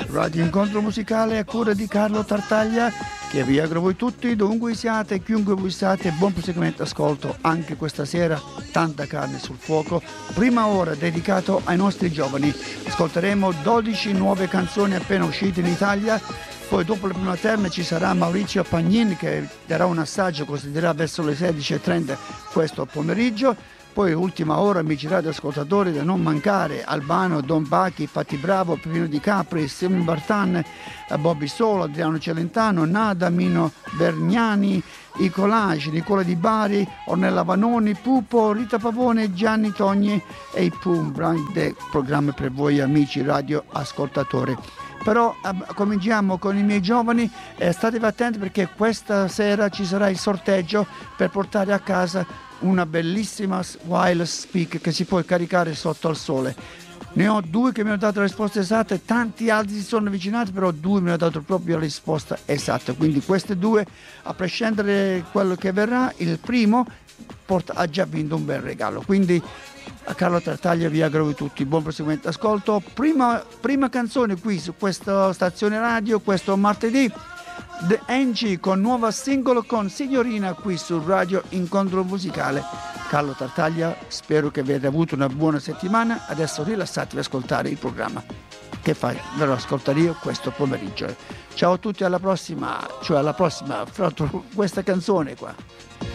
Radio Incontro Musicale a cura di Carlo Tartaglia, che vi auguro voi tutti, dovunque siate, chiunque voi siate, buon proseguimento ascolto anche questa sera, tanta carne sul fuoco, prima ora dedicato ai nostri giovani. Ascolteremo 12 nuove canzoni appena uscite in Italia, poi dopo la prima terna ci sarà Maurizio Pagnin che darà un assaggio, così dirà verso le 16:30 questo pomeriggio. Poi ultima ora, amici radioascoltatori, da non mancare: Albano, Don Bacchi, Patti Bravo, Pepino Di Capri, Simon Bartan, Bobby Solo, Adriano Celentano, Nada, Mino Bergnani, I Collage, Nicola Di Bari, Ornella Vanoni, Pupo, Rita Pavone, Gianni Togni e i Pum, grande programma per voi amici radioascoltatori. Però cominciamo con i miei giovani, statevi attenti perché questa sera ci sarà il sorteggio per portare a casa una bellissima wireless speaker che si può caricare sotto al sole. Ne ho due che mi hanno dato la risposta esatta, tanti altri si sono avvicinati, però due mi hanno dato proprio la risposta esatta. Quindi queste due, a prescindere da quello che verrà, il primo ha già vinto un bel regalo. Quindi a Carlo Tartaglia vi auguro tutti buon proseguimento ascolto. Prima canzone qui su questa stazione radio, questo martedì, The Angie con nuova singolo con Signorina qui su Radio Incontro Musicale. Carlo Tartaglia, spero che abbiate avuto una buona settimana. Adesso rilassatevi ad ascoltare il programma. Che fai? Ve lo ascolterò io questo pomeriggio. Ciao a tutti, alla prossima, fra questa canzone qua.